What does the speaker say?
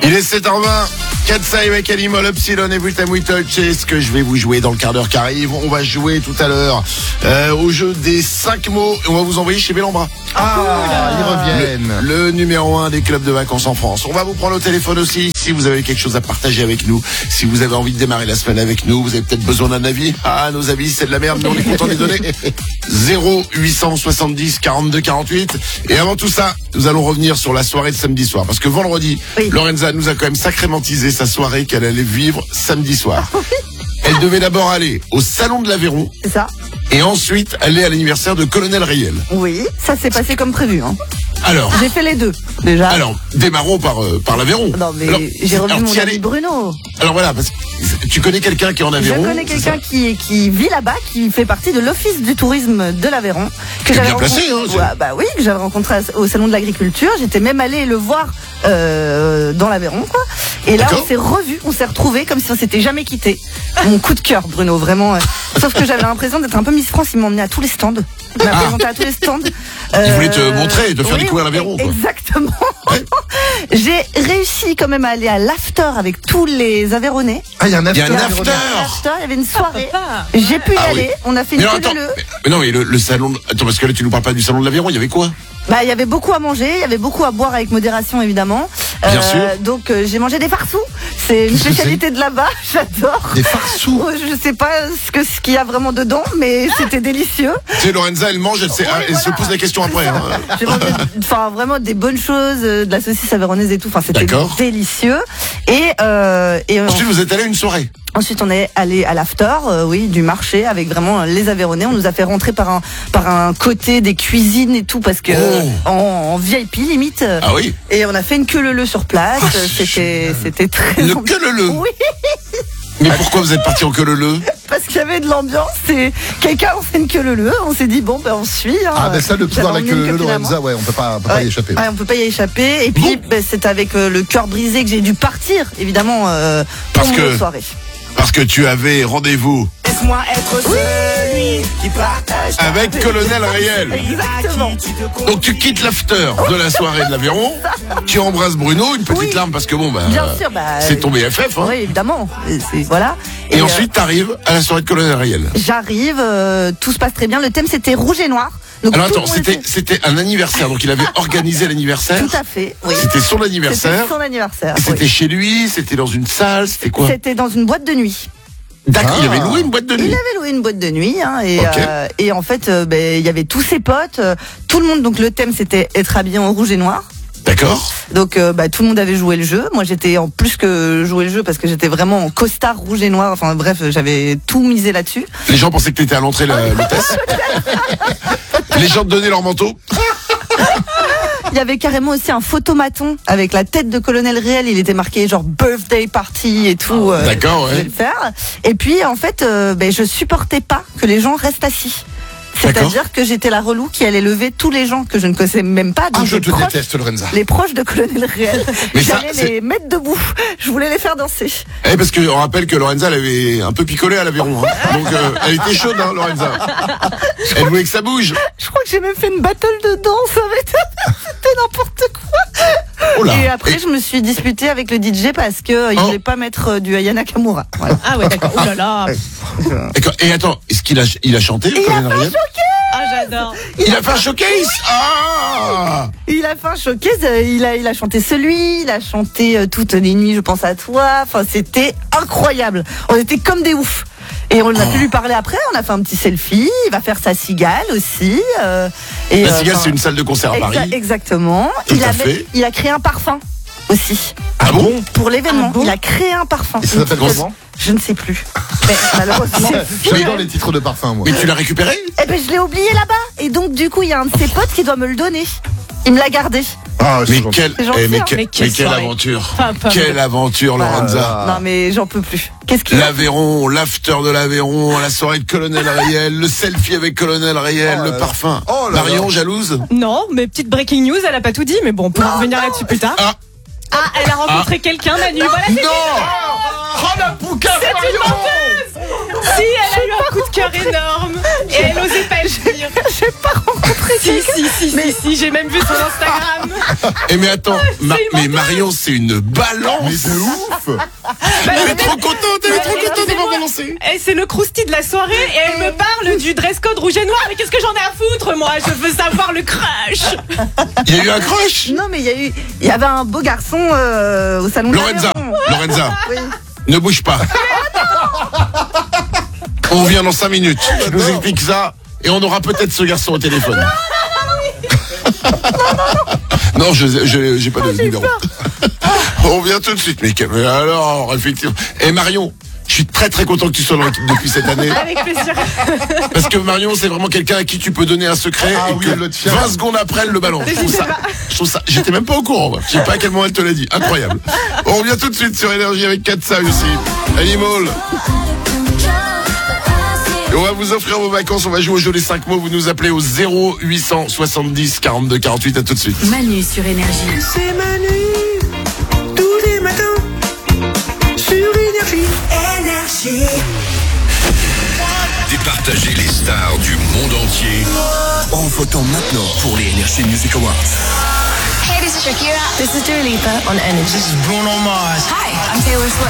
Il est 7h20. Katsai avec Animal Epsilon et Every Time We Touch. C'est ce que je vais vous jouer dans le quart d'heure qui arrive. On va jouer tout à l'heure au jeu des 5 mots. On va vous envoyer chez Bellambra. Ils reviennent. Le numéro 1 des clubs de vacances en France. On va vous prendre au téléphone aussi si vous avez quelque chose à partager avec nous. Si vous avez envie de démarrer la semaine avec nous, vous avez peut-être besoin d'un avis. Ah, nos avis, c'est de la merde, mais on est content de les donner. 0870 42 48. Et avant tout ça, nous allons revenir sur la soirée de samedi soir. Parce que vendredi, oui, Lorenza nous a quand même sacrément teasé sa soirée qu'elle allait vivre samedi soir. Elle devait d'abord aller au salon de l'Aveyron. C'est ça. Et ensuite aller à l'anniversaire de Colonel Riel. Oui, ça s'est passé comme prévu. Hein. Alors, j'ai fait les deux, déjà. Alors, démarrons par l'Aveyron. Non, mais j'ai revu mon ami Bruno. Alors voilà, parce que tu connais quelqu'un qui est en Aveyron. Je connais quelqu'un qui vit là-bas, qui fait partie de l'office du tourisme de l'Aveyron. Que j'avais rencontré. Bah oui, que j'avais rencontré au salon de l'agriculture. J'étais même allée le voir dans l'Aveyron, quoi. Et là, on s'est revus, on s'est retrouvés comme si on s'était jamais quittés. Mon coup de cœur, Bruno, vraiment. Sauf que j'avais l'impression d'être un peu Miss France. Il m'emmenait à tous les stands. Il m'a présenté à tous les stands. Il voulait te montrer et te faire découvrir l'Aveyron. Exactement. Ouais. J'ai réussi quand même à aller à l'after avec tous les Aveyronnais. Ah, il y a un after. Il y avait une soirée. J'ai pu y aller. On a fait une queue. Mais non, mais le salon. Attends, parce que là, tu nous parles pas du salon de l'Aveyron. Il y avait quoi? Bah, il y avait beaucoup à manger, il y avait beaucoup à boire avec modération évidemment. Bien sûr. Donc j'ai mangé des farsous. C'est une spécialité de là-bas. J'adore. Des farsous. Je sais pas ce qu'il y a vraiment dedans, mais c'était délicieux. Tu sais, Lorenza, elle mange, elle se pose la question après. Hein. J'ai mangé, vraiment des bonnes choses, de la saucisse aveyronnaise et tout. Enfin, c'était délicieux. Et ensuite, vous êtes allé à une soirée. Ensuite, on est allé à l'after, du marché avec vraiment les Aveyronnais. On nous a fait rentrer par un côté des cuisines et tout parce que en VIP limite. Ah oui. Et on a fait une queue leu sur place. C'était très. Une queue leu. Oui. Mais pourquoi vous êtes parti en queue leu? Parce qu'il y avait de l'ambiance et quelqu'un a fait une queue leu. On s'est dit bon on suit. Hein. Ah ben ça le pouvoir de la queue leu, Lorenza, ouais, on peut pas y échapper. Ouais, on peut pas y échapper. Et puis c'est avec le cœur brisé que j'ai dû partir évidemment pour une soirée. Parce que tu avais rendez-vous. Laisse-moi être celui qui partage avec Colonel Riel. Exactement. Donc tu quittes l'after de la soirée de l'Aveyron. Tu embrasses Bruno, une petite larme parce que bien sûr, c'est ton BFF. Hein. Oui, évidemment. Voilà. Et ensuite t'arrives à la soirée de Colonel Riel. J'arrive, tout se passe très bien. Le thème c'était rouge et noir. Donc, alors attends, c'était un anniversaire, donc il avait organisé l'anniversaire. Tout à fait, oui. C'était son anniversaire. C'était son anniversaire. C'était chez lui, c'était dans une salle, c'était quoi? C'était dans une boîte de nuit. D'accord, il avait loué une boîte de nuit. Il avait loué une boîte de nuit, hein, et en fait, il y avait tous ses potes, tout le monde. Donc le thème c'était être habillé en rouge et noir. D'accord. Donc tout le monde avait joué le jeu. Moi j'étais en plus que jouer le jeu parce que j'étais vraiment en costard rouge et noir. Enfin bref, j'avais tout misé là-dessus. Les gens pensaient que t'étais à l'entrée l'hôtesse. Les gens te donnaient leur manteau. Il y avait carrément aussi un photomaton avec la tête de Colonel Riel. Il était marqué genre birthday party et tout. D'accord, ouais. Je vais le faire. Et puis en fait, je supportais pas que les gens restent assis. C'est-à-dire que j'étais la relou qui allait lever tous les gens que je ne connaissais même pas. Donc je te déteste, Lorenza. Les proches de Colonel Riel. J'allais les mettre debout. Je voulais les faire danser. Parce qu'on rappelle que Lorenza, elle avait un peu picolé à l'Aveyron. Hein. Donc elle était chaude, hein, Lorenza. Elle voulait que ça bouge. Je crois que j'ai même fait une battle de danse avec. C'était n'importe quoi. Oh là. Et après, je me suis disputée avec le DJ parce que il voulait pas mettre du Aya Nakamura. Voilà. Ah ouais, d'accord. Oh là là. D'accord. Et attends, est-ce qu'il a chanté, le Colonel Riel? Ah, j'adore. Il a fait un showcase. Ah. Il a fait un showcase. Il a chanté il a chanté toutes les nuits. Je pense à toi. Enfin, c'était incroyable. On était comme des oufs. Et on a pu lui parler après, on a fait un petit selfie, il va faire sa cigale aussi. La cigale, c'est une salle de concert à Paris. Exactement. Il a créé un parfum aussi. Ah bon? Pour l'événement, il a créé un parfum. Et ça s'appelle comment? Je ne sais plus. Mais malheureusement. J'adore les titres de parfum, moi. Mais tu l'as récupéré? Je l'ai oublié là-bas. Et donc, du coup, il y a un de ses potes qui doit me le donner. Il me l'a gardé. Mais quelle aventure. Quelle aventure, Lorenza. Non, mais j'en peux plus. L'Aveyron, l'after de l'Aveyron, la soirée de Colonel Riel, le selfie avec Colonel Riel, le parfum. Marion, jalouse? Non, mais petite breaking news, elle a pas tout dit, mais bon, on pourra revenir là-dessus plus tard. Elle a rencontré quelqu'un, Manu. Voilà, c'est Oh la pouca C'est une menteuse. Si, elle a eu un coup de cœur énorme. Et elle osait pas le dire. J'ai pas rencontré quelqu'un. Si, j'ai même vu son Instagram. Eh mais attends, une mais Marion, c'est une balance. Mais de ouf. Elle est trop contente, de m'avoir balancé. Et c'est le crousty de la soirée et elle me parle du dress code rouge et noir. Mais qu'est-ce que j'en ai à foutre, moi? Je veux savoir le crush. Il y a eu un crush. Non, mais il y avait un beau garçon au salon de Lorenza, Oui. ne bouge pas. On revient dans 5 minutes. Tu nous expliques ça et on aura peut-être ce garçon au téléphone. Non, j'ai pas de numéro. On revient tout de suite, mais alors, effectivement. Et Marion, je suis très très content que tu sois dans l'équipe depuis cette année. Avec plaisir. Parce que Marion, c'est vraiment quelqu'un à qui tu peux donner un secret Ah et oui, que elle le tient. 20 secondes après, elle le balance. Je trouve ça, j'étais même pas au courant, moi. Je sais pas à quel moment elle te l'a dit. Incroyable. On revient tout de suite sur Énergie avec Katsa aussi. Animal. Et on va vous offrir vos vacances, on va jouer au jeu des 5 mots, vous nous appelez au 0870 42 48, à tout de suite. Manu sur Énergie. C'est Manu, tous les matins, sur Énergie. Énergie. Départager les stars du monde entier en votant maintenant pour les Energy Music Awards. Hey, this is Shakira. This is Dua Lipa on Energy. This is Bruno Mars. Hi, I'm Taylor Swift.